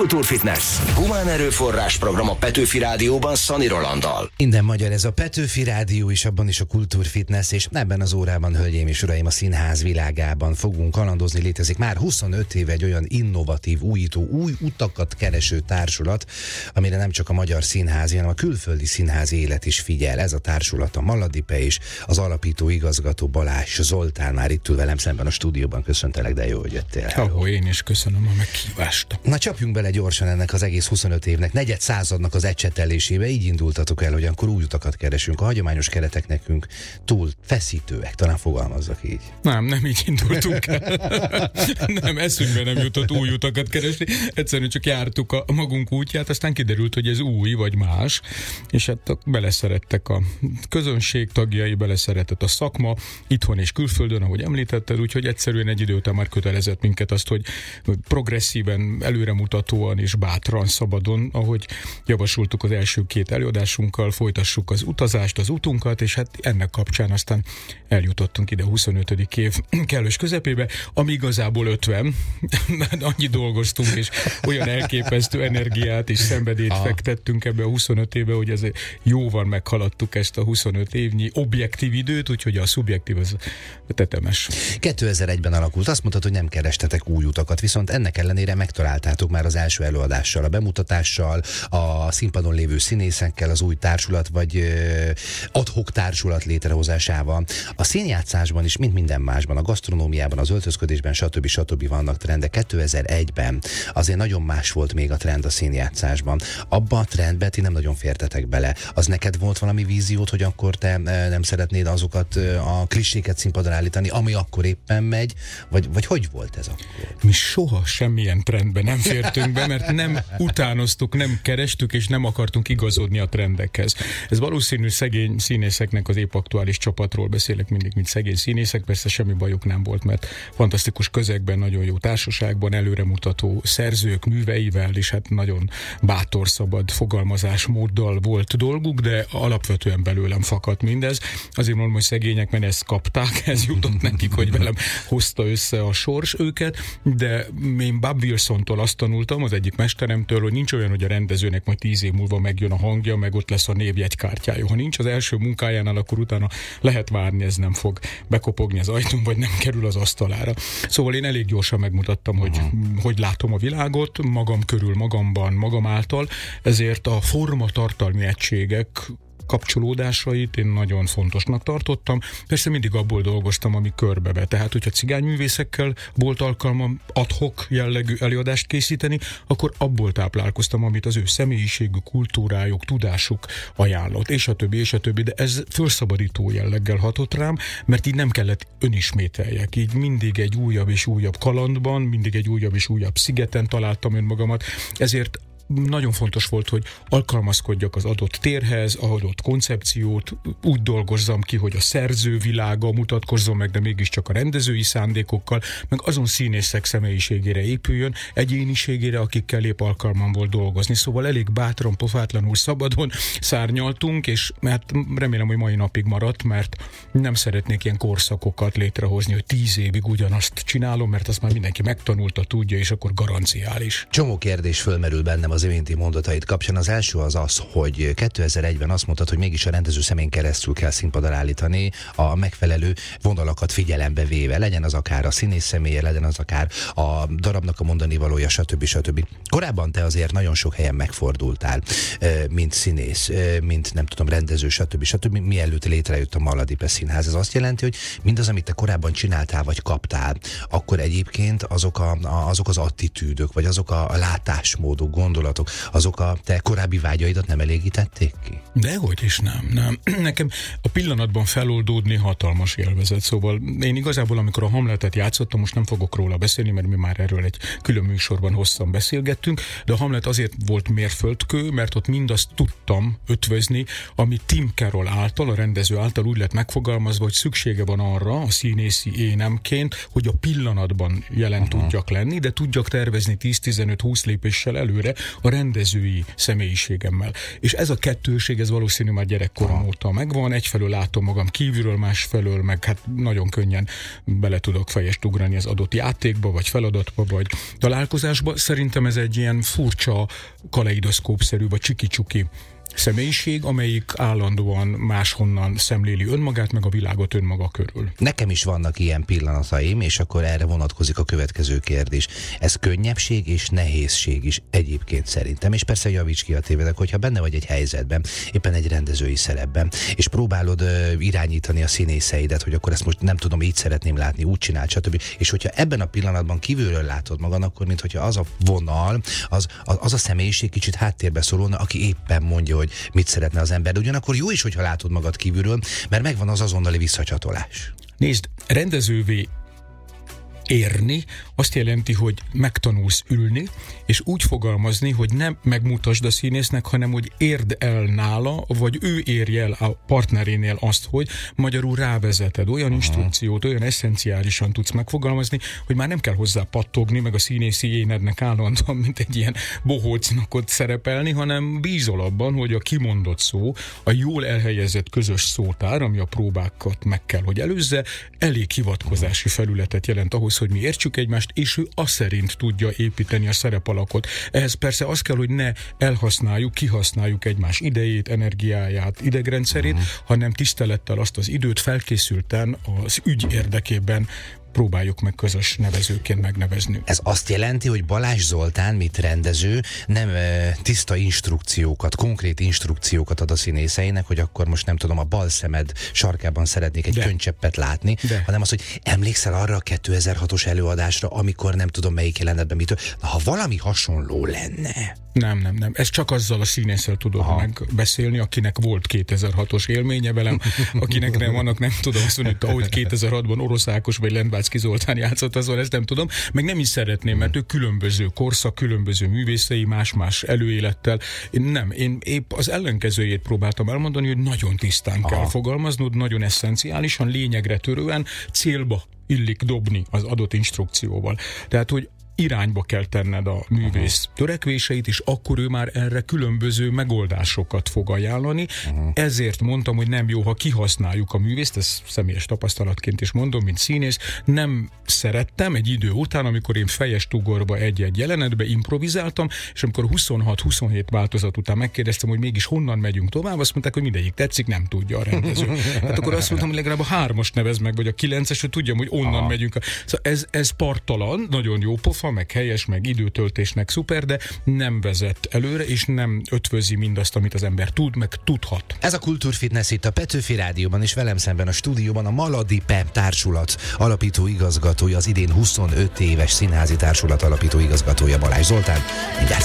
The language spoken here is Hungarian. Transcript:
Kultúrfitness. Humán erőforrás program a Petőfi Rádióban Szani Rolanddal. Minden magyar, ez a Petőfi Rádió is, abban is a Kultúrfitness, és ebben az órában, hölgyeim és uraim, a színház világában fogunk kalandozni. Létezik már 25 éve egy olyan innovatív, újító, új utakat kereső társulat, amire nem csak a magyar színházi, hanem a külföldi színházi élet is figyel. Ez a társulat a Maladipe, és az alapító igazgató Balázs Zoltán már itt ül velem szemben a stúdióban. Köszöntelek, de jó, hogy jöttél. Én is köszönöm a meghívást. Na, csapjunk bele gyorsan ennek az egész 25 évnek, negyed századnak az ecsetelésébe. Így indultatok el, hogy akkor új utakat keresünk. A hagyományos keretek nekünk túl feszítőek, talán fogalmazzak így. Nem így indultunk el. Nem, eszünkbe nem jutott új utakat keresni. Egyszerűen csak jártuk a magunk útját, aztán kiderült, hogy ez új vagy más, és hát beleszerettek a közönség tagjai, beleszeretett a szakma, itthon és külföldön, ahogy említetted, úgyhogy egyszerűen egy idő után már kötelezett minket azt, hogy progresszíven, előremutatóan és bátran, szabadon, ahogy javasoltuk az első 2 előadásunkkal, folytassuk az utazást, az utunkat, és hát ennek kapcsán aztán eljutottunk ide 25. év kellős közepébe, ami igazából 50, mert annyit dolgoztunk, és olyan elképesztő energiát és szenvedélyt fektettünk ebbe a 25 évbe, hogy ez jóval meghaladtuk ezt a 25 évnyi objektív időt, úgyhogy a szubjektív az tetemes. 2001-ben alakult. Azt mondtad, hogy nem kerestetek új utakat, viszont ennek ellenére megtaláltátok már az első előadással, a bemutatással, a színpadon lévő színészekkel, az új társulat vagy ad-hoc társulat létrehozásával. A színjátszásban is, mint minden másban, a gasztronómiában, az öltözködésben, stb. Vannak trendek. 2001-ben azért nagyon más volt még a trend a színjátszásban. Abba a trendbe ti nem nagyon fértetek bele. Az neked volt valami víziót, hogy akkor te nem szeretnéd azokat a kliséket színpadra állítani, ami akkor éppen megy, vagy hogy volt ez akkor? Mi soha semmilyen trendbe nem fértünk be, mert nem utánoztuk, nem kerestük, és nem akartunk igazodni a trendekhez. Ez valószínű szegény színészeknek, az épp aktuális csapatról beszélek mindig, mint szegény színészek, persze semmi bajuk nem volt, mert fantasztikus közegben, nagyon jó társaságban, előremutató szerzők műveivel, és hát nagyon bátor, szabad fogalmazásmóddal volt dolguk, de alapvetően belőlem fakadt mindez. Azért mondom, hogy szegények, mert ezt kapták, ez jutott nekik, hogy velem hozta össze a sors őket, de én Bob Wilsontól azt tanultam, az egyik mesteremtől, hogy nincs olyan, hogy a rendezőnek majd 10 év múlva megjön a hangja, meg ott lesz a névjegykártyája. Ha nincs az első munkájánál, akkor utána lehet várni, ez nem fog bekopogni az ajtón, vagy nem kerül az asztalára. Szóval én elég gyorsan megmutattam, hogy látom a világot, magam körül, magamban, magam által, ezért a formatartalmi egységek kapcsolódásait én nagyon fontosnak tartottam. Persze mindig abból dolgoztam, ami körbebe. Tehát, hogyha cigányművészekkel volt alkalmam ad-hoc jellegű előadást készíteni, akkor abból táplálkoztam, amit az ő személyiségük, kultúrájuk, tudásuk ajánlott, és a többi, de ez felszabadító jelleggel hatott rám, mert így nem kellett önismételjek. Így mindig egy újabb és újabb kalandban, mindig egy újabb és újabb szigeten találtam önmagamat, ezért nagyon fontos volt, hogy alkalmazkodjak az adott térhez, adott koncepciót, úgy dolgozzam ki, hogy a szerző világa mutatkozzon meg, de mégiscsak a rendezői szándékokkal, meg azon színészek személyiségére épüljön, egyéniségére, akikkel épp alkalmam volt dolgozni. Szóval elég bátran, pofátlanul, szabadon szárnyaltunk, és hát remélem, hogy mai napig maradt, mert nem szeretnék ilyen korszakokat létrehozni, hogy 10 évig ugyanazt csinálom, mert azt már mindenki megtanulta, tudja, és akkor garanciális. Csomó kérdés fölmerül bennem az iménti mondatait kapcsán. Az első az, hogy 2001-ben azt mondtad, hogy mégis a rendező szemén keresztül kell színpadra állítani a megfelelő vonalakat figyelembe véve. Legyen az akár a színész személye, legyen az akár a darabnak a mondani valója, stb. Korábban te azért nagyon sok helyen megfordultál, mint színész, mint nem tudom, rendező, stb. Mielőtt létrejött a Maladipe Színház. Ez azt jelenti, hogy mindaz, amit te korábban csináltál, vagy kaptál, akkor egyébként azok az attitűdök, vagy azok a látásmódok, gondolatok, azok a te korábbi vágyaidat nem elégítették ki? Dehogy is nem. Nekem a pillanatban feloldódni hatalmas élvezet. Szóval én igazából, amikor a Hamletet játszottam, most nem fogok róla beszélni, mert mi már erről egy külön műsorban hosszan beszélgettünk, de a Hamlet azért volt mérföldkő, mert ott mindazt tudtam ötvözni, ami Tim Carroll által, a rendező által úgy lett megfogalmazva, hogy szüksége van arra a színészi énemként, hogy a pillanatban jelen tudjak lenni, de tudjak tervezni 10-15-20 lépéssel előre, a rendezői személyiségemmel. És ez a kettőség, ez valószínű már gyerekkorom óta megvan, egyfelől látom magam kívülről, másfelől meg hát nagyon könnyen bele tudok fejest ugrani az adott játékba, vagy feladatba, vagy találkozásba. Szerintem ez egy ilyen furcsa, kaleidoszkópszerű, vagy csiki-csuki személyiség, amelyik állandóan máshonnan szemléli önmagát, meg a világot önmaga körül. Nekem is vannak ilyen pillanataim, és akkor erre vonatkozik a következő kérdés. Ez könnyebbség és nehézség is egyébként szerintem, és persze javíts ki, a tévedek, hogyha benne vagy egy helyzetben, éppen egy rendezői szerepben, és próbálod irányítani a színészeidet, hogy akkor ezt most nem tudom, így szeretném látni, úgy csinál, stb. És hogyha ebben a pillanatban kívülről látod magad, akkor mintha az a vonal, az a személyiség kicsit háttérbe szorulna, aki éppen mondja, hogy mit szeretne az ember. De ugyanakkor jó is, hogyha látod magad kívülről, mert megvan az azonnali visszacsatolás. Nézd, rendezővé érni azt jelenti, hogy megtanulsz ülni, és úgy fogalmazni, hogy nem megmutasd a színésznek, hanem hogy érd el nála, vagy ő érje el a partnerénél azt, hogy magyarul rávezeted. Olyan instrukciót, olyan eszenciálisan tudsz megfogalmazni, hogy már nem kell hozzá pattogni, meg a színészi énednek állandóan, mint egy ilyen bohócnak ott szerepelni, hanem bízol abban, hogy a kimondott szó, a jól elhelyezett közös szótár, ami a próbákat meg kell, hogy előzze, elég hivatkozási felületet jelent ahhoz, hogy mi értsük egymást, és ő azt szerint tudja építeni a szerepalakot. Ehhez persze az kell, hogy ne elhasználjuk, kihasználjuk egymás idejét, energiáját, idegrendszerét, hanem tisztelettel azt az időt felkészülten az ügy érdekében próbáljuk meg közös nevezőként megnevezni. Ez azt jelenti, hogy Balázs Zoltán, mint rendező, nem tiszta instrukciókat, konkrét instrukciókat ad a színészeinek, hogy akkor most nem tudom, a bal szemed sarkában szeretnék egy könycseppet látni, hanem az, hogy emlékszel arra a 2006-os előadásra, amikor nem tudom melyik jelenetben mitől. Na, ha valami hasonló lenne. Nem. Ez csak azzal a színésszel tudok megbeszélni, akinek volt 2006-os élménye velem, akinek nem, annak nem tudom azt mondani, ahogy 2006-ban Orosz Ákos vagy Lendvácki Zoltán játszott, azon ezt nem tudom, meg nem is szeretném, mert ők különböző korszak, különböző művészei, más-más előélettel. Én épp az ellenkezőjét próbáltam elmondani, hogy nagyon tisztán kell fogalmaznod, nagyon eszenciálisan, lényegre törően, célba illik dobni az adott instrukcióval. Tehát, hogy irányba kell tenned a művész törekvéseit, és akkor ő már erre különböző megoldásokat fog ajánlani. Ezért mondtam, hogy nem jó, ha kihasználjuk a művészt, ezt személyes tapasztalatként is mondom, mint színész. Nem szerettem egy idő után, amikor én fejest ugorva egy-egy jelenetbe improvizáltam, és amikor 26-27 változat után megkérdeztem, hogy mégis honnan megyünk tovább, azt mondták, hogy mindegyik tetszik, nem tudja a rendező. Hát akkor azt mondtam, hogy legalább a 3-as nevezd meg, vagy a 9-es, hogy tudjam, hogy onnan megyünk. Szóval ez parttalan, nagyon jó pofa, meg helyes, meg időtöltésnek szuper, de nem vezet előre, és nem ötvözi mindazt, amit az ember tud, meg tudhat. Ez a Kultúrfitness itt a Petőfi Rádióban, és velem szemben a stúdióban a Maladi Pep társulat alapító igazgatója, az idén 25 éves színházi társulat alapító igazgatója, Balázs Zoltán. Mindjárt